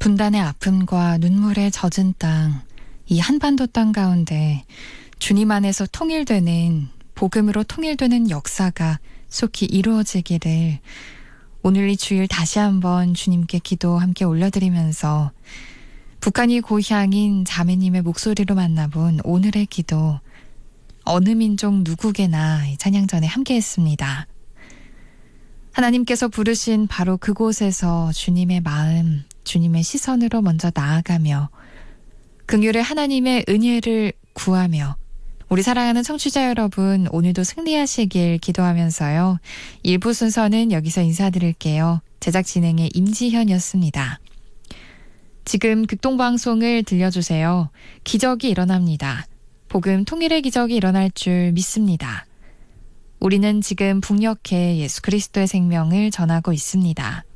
분단의 아픔과 눈물에 젖은 땅, 이 한반도 땅 가운데 주님 안에서 통일되는, 복음으로 통일되는 역사가 속히 이루어지기를 오늘 이 주일 다시 한번 주님께 기도 함께 올려드리면서 북한이 고향인 자매님의 목소리로 만나본 오늘의 기도, 어느 민족 누구게나 찬양 전에 함께 했습니다. 하나님께서 부르신 바로 그곳에서 주님의 마음, 주님의 시선으로 먼저 나아가며 긍휼의 하나님의 은혜를 구하며 우리 사랑하는 청취자 여러분, 오늘도 승리하시길 기도하면서요. 1부 순서는 여기서 인사드릴게요. 제작 진행의 임지현이었습니다. 지금 극동방송을 들려주세요. 기적이 일어납니다. 복음 통일의 기적이 일어날 줄 믿습니다. 우리는 지금 북녘에 예수 그리스도의 생명을 전하고 있습니다.